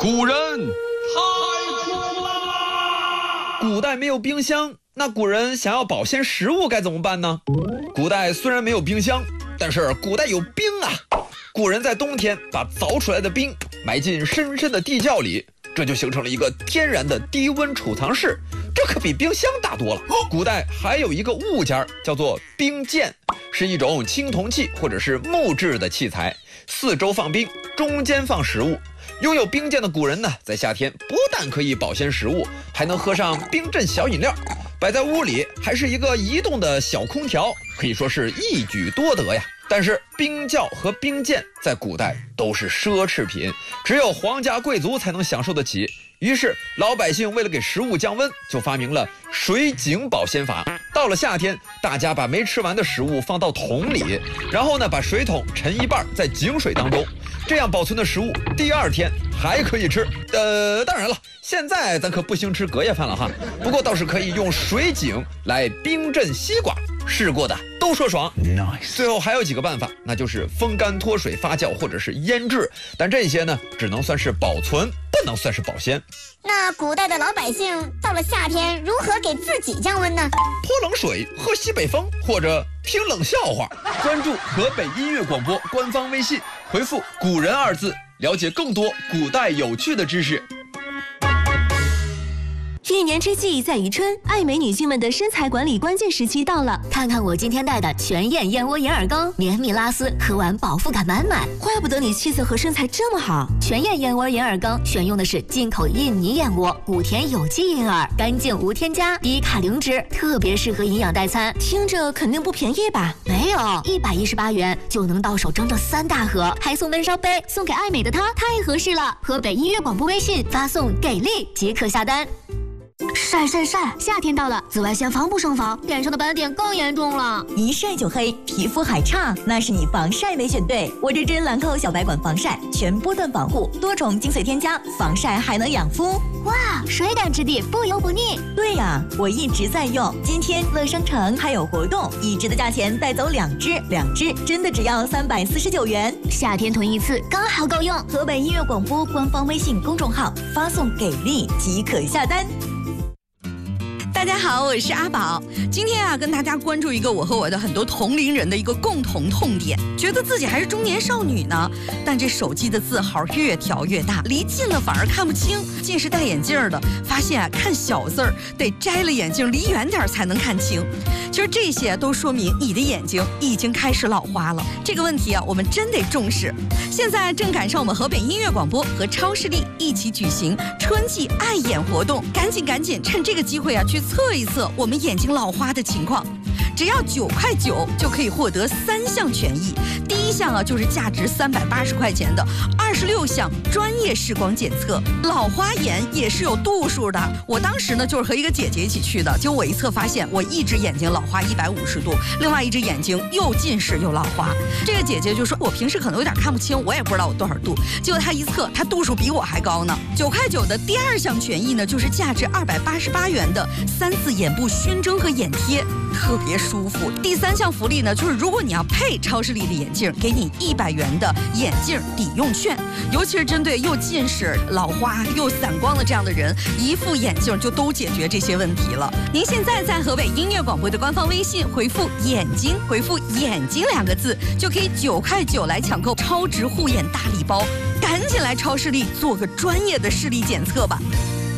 古人太苦了。 古代没有冰箱，那古人想要保鲜食物该怎么办呢？古代虽然没有冰箱，但是古代有冰啊。古人在冬天把凿出来的冰埋进深深的地窖里，这就形成了一个天然的低温储藏室，这可比冰箱大多了。古代还有一个物件叫做冰鉴，是一种青铜器或者是木质的器材，四周放冰，中间放食物。拥有冰鉴的古人呢，在夏天不但可以保鲜食物，还能喝上冰镇小饮料。摆在屋里还是一个移动的小空调，可以说是一举多得呀。但是冰窖和冰鉴在古代都是奢侈品，只有皇家贵族才能享受得起。于是老百姓为了给食物降温，就发明了水井保鲜法。到了夏天，大家把没吃完的食物放到桶里，然后呢把水桶沉一半在井水当中，这样保存的食物第二天还可以吃。当然了，现在咱可不兴吃隔夜饭了哈，不过倒是可以用水井来冰镇西瓜，试过的都说爽。 Nice。 最后还有几个办法，那就是风干、脱水、发酵或者是腌制，但这些呢只能算是保存，不能算是保鲜。 那古代的老百姓到了夏天如何给自己降温呢？ 泼冷水、喝西北风，或者听冷笑话。关注河北音乐广播官方微信，回复“古人”2字，了解更多古代有趣的知识。 一年之计在于春，爱美女性们的身材管理关键时期到了。 看看我今天带的全燕燕窝银耳羹，绵密拉丝，喝完饱腹感满满。 怪不得你气色和身材这么好。 全燕燕窝银耳羹选用的是进口印尼燕窝，谷田有机银耳，干净无添加，低卡零脂，特别适合营养代餐。 听着肯定不便宜吧？ 没有，118元就能到手整整3大盒，还送温烧杯，送给爱美的她，太合适了。河北音乐广播微信发送“给力”即可下单。晒晒晒！夏天到了，紫外线防不胜防，脸上的斑点更严重了。 一晒就黑，皮肤还差，那是你防晒没选对。我这支兰蔻小白管防晒，全波段防护，多重精粹添加，防晒还能养肤。 哇，水感质地，不油不腻。 对呀，我一直在用。今天乐商城还有活动，一支的价钱带走2支，2支真的只要349元。 夏天囤一次刚好够用。 河北音乐广播官方微信公众号发送“给力”即可下单。 大家好，我是阿宝。今天跟大家关注一个我和我的很多同龄人的一个共同痛点，觉得自己还是中年少女呢，但这手机的字号越调越大，离近了反而看不清。近视戴眼镜的发现看小字儿得摘了眼镜离远点才能看清。其实这些都说明你的眼睛已经开始老花了。这个问题我们真得重视。现在正赶上我们河北音乐广播和超视力一起举行春季爱眼活动，赶紧趁这个机会去测一测我们眼睛老花的情况。只要9.9块就可以获得3项权益。第一项就是价值380块钱的26项专业视光检测。老花眼也是有度数的。我当时就是和一个姐姐一起去的，结果我一测发现我一只眼睛老花150度，另外一只眼睛又近视又老花。这个姐姐就说我平时可能有点看不清，我也不知道我多少度。结果她一测，她度数比我还高呢。9.9块的第2项权益呢，就是价值288元的3次眼部熏蒸和眼贴，特别舒服。第3项福利呢，就是如果你要配超视力的眼镜，给你100元的眼镜抵用券。尤其是针对又近视、老花又散光的这样的人，一副眼镜就都解决这些问题了。您现在在河北音乐广播的官方微信回复“眼睛”，回复“眼睛”2个字，就可以9.9块来抢购超值护眼大礼包。赶紧来超视力做个专业的视力检测吧。